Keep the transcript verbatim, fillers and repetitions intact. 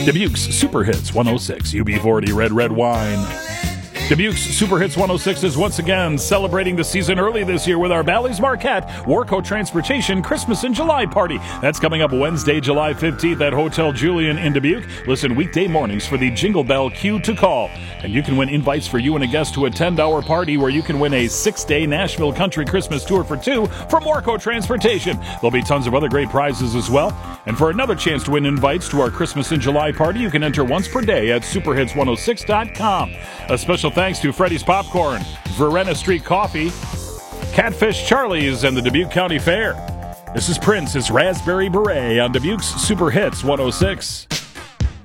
Dubuque's Super Hits one oh six, U B forty Red Red Wine. Dubuque's Super Hits one oh six is once again celebrating the season early this year with our Bally's Marquette Warco Transportation Christmas in July party. That's coming up Wednesday, July fifteenth at Hotel Julian in Dubuque. Listen weekday mornings for the Jingle Bell Cue to Call. And you can win invites for you and a guest to attend our party where you can win a six-day Nashville Country Christmas tour for two from Warco Transportation. There'll be tons of other great prizes as well. And for another chance to win invites to our Christmas in July party, you can enter once per day at super hits one oh six dot com. A special thanks to Freddy's Popcorn, Verena Street Coffee, Catfish Charlie's, and the Dubuque County Fair. This is Prince, it's Raspberry Beret on Dubuque's Super Hits one oh six.